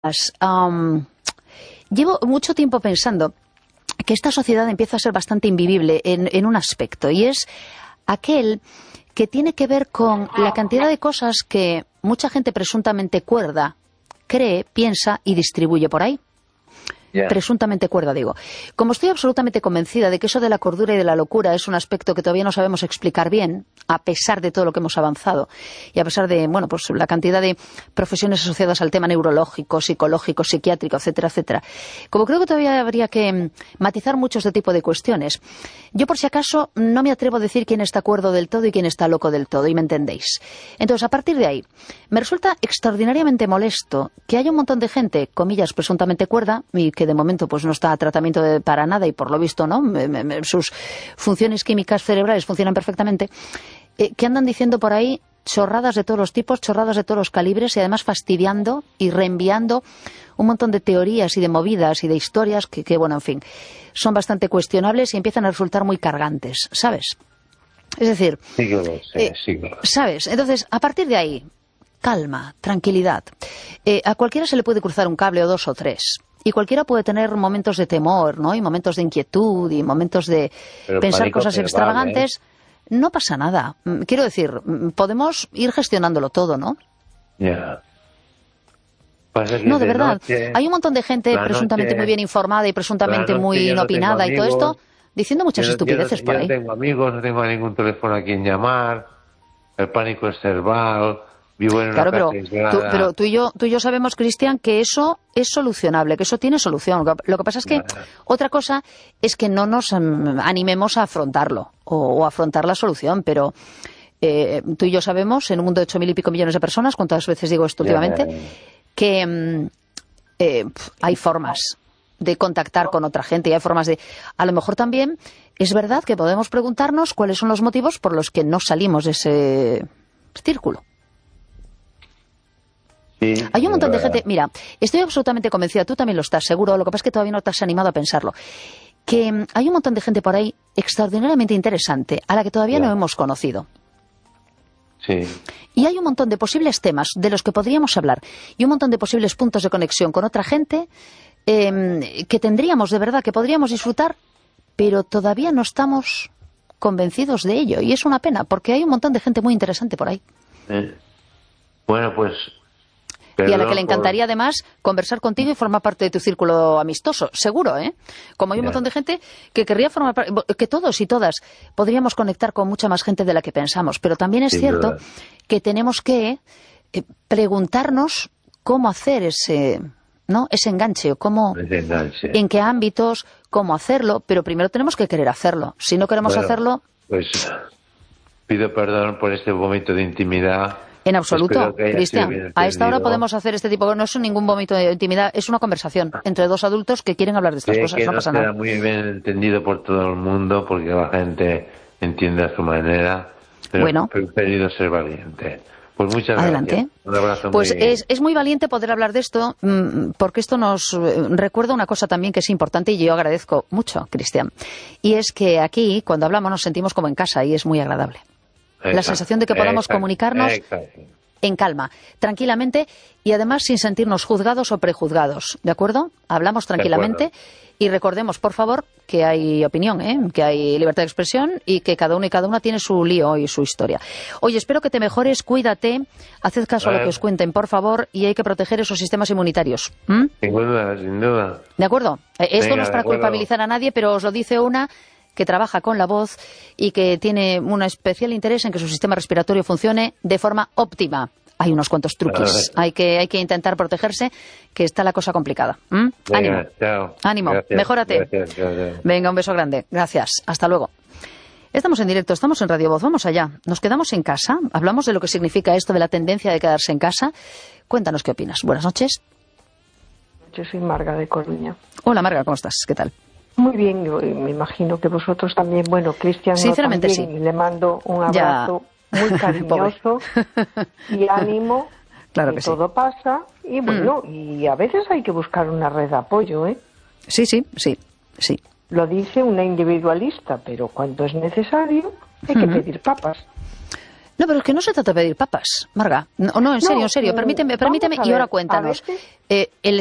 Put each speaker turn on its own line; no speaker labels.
Llevo mucho tiempo pensando que esta sociedad empieza a ser bastante invivible en un aspecto, y es aquel que tiene que ver con la cantidad de cosas que mucha gente presuntamente cuerda cree, piensa y distribuye por ahí.
Yeah.
Presuntamente cuerda, digo. Como estoy absolutamente convencida de que eso de la cordura y de la locura es un aspecto que todavía no sabemos explicar bien, a pesar de todo lo que hemos avanzado y a pesar de, bueno, pues la cantidad de profesiones asociadas al tema neurológico, psicológico, psiquiátrico, etcétera, etcétera. Como creo que todavía habría que matizar mucho este tipo de cuestiones, yo por si acaso no me atrevo a decir quién está cuerdo del todo y quién está loco del todo, y me entendéis. Entonces, a partir de ahí, me resulta extraordinariamente molesto que haya un montón de gente, comillas, presuntamente cuerda, y que de momento pues no está a tratamiento para nada y por lo visto no, sus funciones químicas cerebrales funcionan perfectamente, que andan diciendo por ahí chorradas de todos los tipos, chorradas de todos los calibres y además fastidiando y reenviando un montón de teorías y de movidas y de historias que bueno, en fin, son bastante cuestionables y empiezan a resultar muy cargantes, ¿sabes? Es decir,
Sí que lo sé, sí que lo sé.
¿sabes? Entonces, a partir de ahí, calma, tranquilidad. A cualquiera se le puede cruzar un cable o dos o tres. Y cualquiera puede tener momentos de temor, ¿no? Y momentos de inquietud y momentos de pensar cosas extravagantes. No pasa nada. Quiero decir, podemos ir gestionándolo todo, ¿no?
Ya.
No, de verdad. Hay un montón de gente presuntamente muy bien informada y presuntamente muy inopinada y todo esto, diciendo muchas estupideces por ahí.
Yo no tengo amigos, no tengo ningún teléfono a quien llamar, el pánico es cerval, vivo en una casa aislada.
Pero tú y yo sabemos, Cristian, que eso es solucionable, que eso tiene solución. Lo que pasa es que otra cosa es que no nos animemos a afrontarlo o afrontar la solución, pero tú y yo sabemos, en un mundo de 8.000 y pico millones de personas, ¿cuántas veces digo esto últimamente? Que hay formas de contactar con otra gente y hay formas de... A lo mejor también es verdad que podemos preguntarnos cuáles son los motivos por los que no salimos de ese círculo.
Sí,
hay un montón de gente... Mira, estoy absolutamente convencida, tú también lo estás, seguro, lo que pasa es que todavía no te has animado a pensarlo, que hay un montón de gente por ahí extraordinariamente interesante a la que todavía no hemos conocido.
Sí.
Y hay un montón de posibles temas de los que podríamos hablar y un montón de posibles puntos de conexión con otra gente que tendríamos de verdad, que podríamos disfrutar, pero todavía no estamos convencidos de ello. Y es una pena, porque hay un montón de gente muy interesante por ahí.
Bueno, pues...
Y a la que le encantaría además conversar contigo y formar parte de tu círculo amistoso, seguro, ¿eh? Como hay un montón de gente que querría formar parte, que todos y todas podríamos conectar con mucha más gente de la que pensamos, pero también es cierto que tenemos que preguntarnos cómo hacer ese enganche, o cómo, en qué ámbitos, cómo hacerlo, pero primero tenemos que querer hacerlo. Si no queremos hacerlo...
Pues pido perdón por este momento de intimidad.
En absoluto, Cristian. A esta hora podemos hacer este tipo, no es ningún vómito de intimidad, es una conversación entre dos adultos que quieren hablar de estas cosas, no pasa nada.
Queda muy bien entendido por todo el mundo, porque la gente entiende a su manera, pero he preferido ser valiente. Pues muchas
Adelante.
gracias. Un abrazo.
Pues es muy valiente poder hablar de esto, porque esto nos recuerda una cosa también que es importante y yo agradezco mucho, Cristian. Y es que aquí, cuando hablamos, nos sentimos como en casa y es muy agradable. La sensación de que podamos comunicarnos en calma, tranquilamente y además sin sentirnos juzgados o prejuzgados, ¿de acuerdo? Hablamos tranquilamente y recordemos, por favor, que hay opinión, que hay libertad de expresión y que cada uno y cada una tiene su lío y su historia. Oye, espero que te mejores, cuídate, haced caso a lo que os cuenten, por favor, y hay que proteger esos sistemas inmunitarios.
Sin duda, sin duda.
¿De acuerdo? Esto no es para culpabilizar a nadie, pero os lo dice una que trabaja con la voz y que tiene un especial interés en que su sistema respiratorio funcione de forma óptima. Hay unos cuantos truquis. Hay que intentar protegerse, que está la cosa complicada. Ánimo.
Chao.
Ánimo.
Gracias.
Mejórate.
Gracias.
Venga, un beso grande. Gracias. Hasta luego. Estamos en directo, estamos en Radio Voz. Vamos allá. Nos quedamos en casa. Hablamos de lo que significa esto de la tendencia de quedarse en casa. Cuéntanos qué opinas. Buenas noches.
Yo soy Marga de Coruña.
Hola, Marga. ¿Cómo estás? ¿Qué tal?
Muy bien, yo me imagino que vosotros también. Bueno, Cristian,
sinceramente
también, sí. Le mando un abrazo muy cariñoso y ánimo.
Claro que
todo pasa y bueno, y a veces hay que buscar una red de apoyo, ¿eh?
Sí.
Lo dice una individualista, pero cuando es necesario hay que pedir papas.
No, pero es que no se trata de pedir papas, Marga. No, en serio. Permíteme y ahora cuéntanos. El